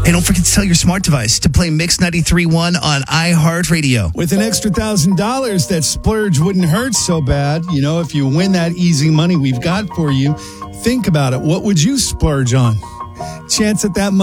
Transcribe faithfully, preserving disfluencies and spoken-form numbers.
Hey, don't forget to tell your smart device to play Mix ninety-three point one on iHeartRadio. With an extra one thousand dollars, that splurge wouldn't hurt so bad. You know, if you win that easy money we've got for you, think about it. What would you splurge on? Chance at that money